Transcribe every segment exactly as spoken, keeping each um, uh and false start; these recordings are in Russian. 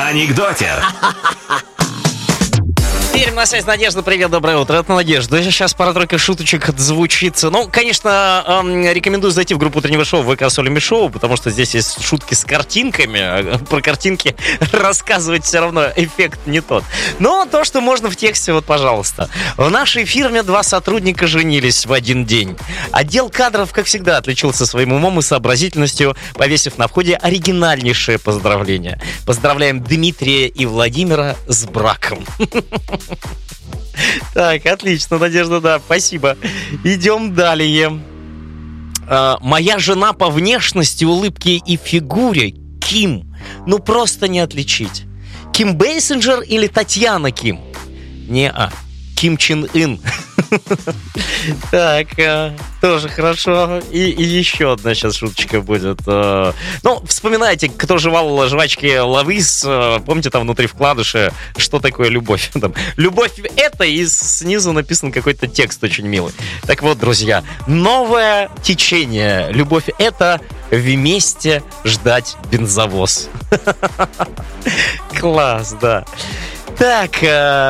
Анекдотер. Теперь на связь Надежда. Привет, доброе утро. Это Надежда. Сейчас пара-тройка шуточек отзвучится. Ну, конечно, эм, рекомендую зайти в группу утреннего шоу ВК Солими Шоу, потому что здесь есть шутки с картинками. Про картинки рассказывать все равно эффект не тот. Но то, что можно в тексте, вот, пожалуйста. В нашей фирме два сотрудника женились в один день. Отдел кадров, как всегда, отличился своим умом и сообразительностью, повесив на входе оригинальнейшее поздравление. Поздравляем Дмитрия и Владимира с браком. Так, отлично, Надежда, да, спасибо. Идем далее. а, Моя жена по внешности, улыбке и фигуре Ким. Ну просто не отличить. Ким Бейсинджер или Татьяна Ким? Не-а, Ким Чен Ын. Так, тоже хорошо. И, и еще одна сейчас шуточка будет. Ну, вспоминайте, кто жевал жвачки Лавис, помните, там внутри вкладыша, что такое любовь? Там, любовь это, и снизу написан какой-то текст очень милый. Так вот, друзья, новое течение. Любовь это вместе ждать бензовоз. Класс, да. Так,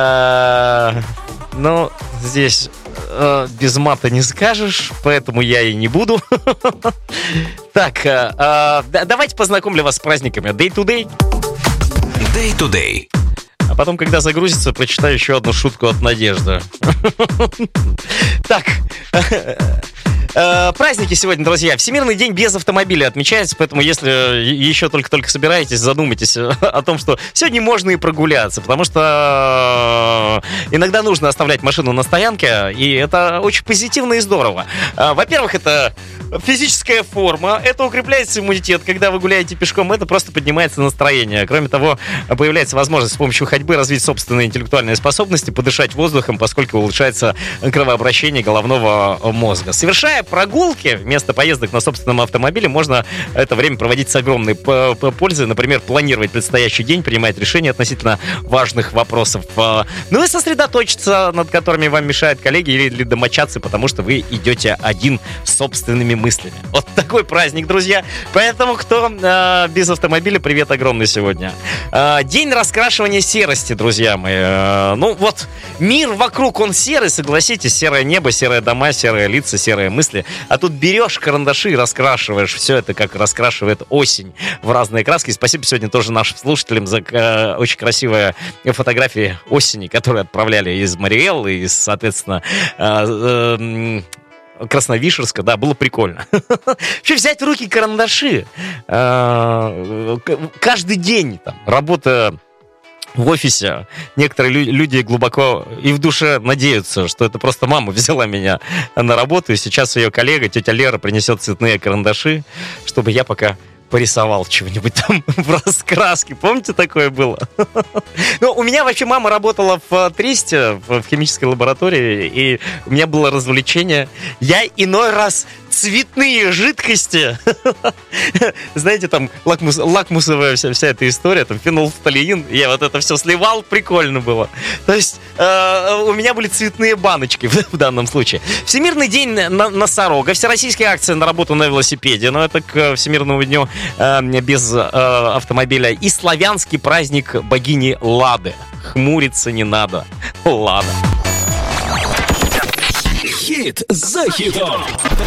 ну, здесь э, без мата не скажешь, поэтому я и не буду. Так, э, э, давайте познакомлю вас с праздниками. Day to day. Day to day. А потом, когда загрузится, прочитаю еще одну шутку от Надежды. Так. Праздники сегодня, друзья. Всемирный день без автомобиля отмечается, поэтому если еще только-только собираетесь, задумайтесь о том, что сегодня можно и прогуляться, потому что иногда нужно оставлять машину на стоянке, и это очень позитивно и здорово. Во-первых, это физическая форма, это укрепляется иммунитет, когда вы гуляете пешком, это просто поднимается настроение. Кроме того, появляется возможность с помощью ходьбы развить собственные интеллектуальные способности, подышать воздухом, поскольку улучшается кровообращение головного мозга. Совершая прогулки вместо поездок на собственном автомобиле, можно это время проводить с огромной пользой, например, планировать предстоящий день, принимать решения относительно важных вопросов, ну и сосредоточиться, над которыми вам мешают коллеги или домочадцы, потому что вы идете один с собственными мыслями. Вот такой праздник, друзья. Поэтому, кто э, без автомобиля, привет огромный сегодня. Э, день раскрашивания серости, друзья мои. Э, ну вот, мир вокруг, он серый, согласитесь, серое небо, серые дома, серые лица, серые мысли. А тут берешь карандаши и раскрашиваешь все это, как раскрашивает осень в разные краски. Спасибо сегодня тоже нашим слушателям за э, очень красивые фотографии осени, которые отправляли из Мариэллы, из, соответственно, э, э, Красновишерска, да, было прикольно. Вообще взять в руки карандаши каждый день, там, работа в офисе, некоторые люди глубоко и в душе надеются, что это просто мама взяла меня на работу, и сейчас ее коллега, тетя Лера, принесет цветные карандаши, чтобы я пока порисовал чего-нибудь там в раскраске. Помните, такое было? Ну, у меня вообще мама работала в Тресте, в химической лаборатории, и у меня было развлечение. Я иной раз цветные жидкости, знаете, там лакмус, лакмусовая вся, вся эта история, там фенолфталеин, я вот это все сливал, прикольно было. То есть э, у меня были цветные баночки в, в данном случае. Всемирный день на, носорога, всероссийская акция на работу на велосипеде, но это к Всемирному дню э, без э, автомобиля, и славянский праздник богини Лады. Хмуриться не надо. Лада. Хит за хитом.